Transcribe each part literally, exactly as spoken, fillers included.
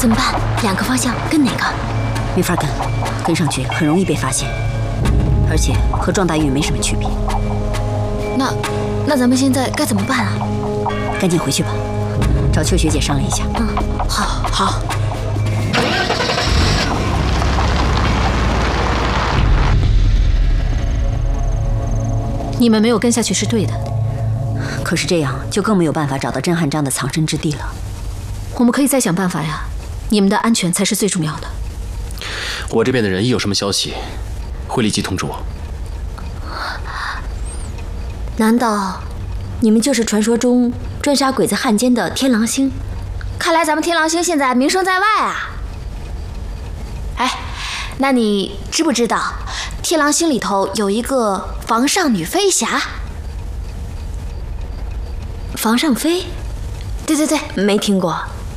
怎么办？两个方向跟哪个？ 没法跟，跟上去很容易被发现，而且和撞大运没什么区别。 那，那咱们现在该怎么办啊？ 赶紧回去吧，找邱学姐商量一下。 嗯，好，好。 你们没有跟下去是对的， 可是这样就更没有办法找到甄汉章的藏身之地了。 我们可以再想办法呀，你们的安全才是最重要的。 我这边的人一有什么消息，会立即通知我。 难道你们就是传说中专杀鬼子汉奸的天狼星？看来咱们天狼星现在名声在外啊！哎，那你知不知道天狼星里头有一个房上女飞侠？ 房上飞？ 对对对，没听过。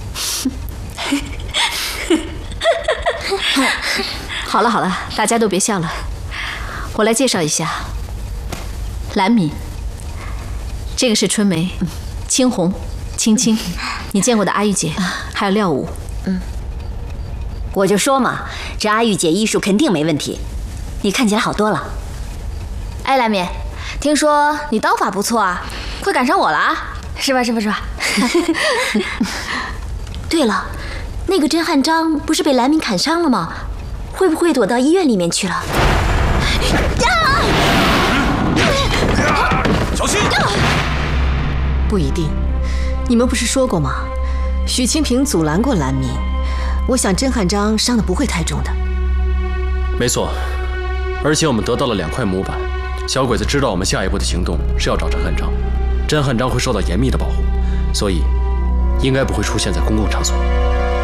好了好了，大家都别笑了，我来介绍一下。蓝敏，这个是春梅，青红，青青，你见过的阿玉姐，还有廖武。 嗯，我就说嘛，这阿玉姐医术肯定没问题，你看起来好多了。 哎，蓝敏，听说你刀法不错啊，快赶上我了啊，是吧是吧是吧？对了，那个甄汉章不是被蓝敏砍伤了吗？会不会躲到医院里面去了？ 小心！ 不一定，你们不是说过吗？许清平阻拦过蓝敏，我想甄汉章伤的不会太重的。 没错，而且我们得到了两块模板，小鬼子知道我们下一步的行动是要找甄汉章，甄汉章会受到严密的保护，所以应该不会出现在公共场所。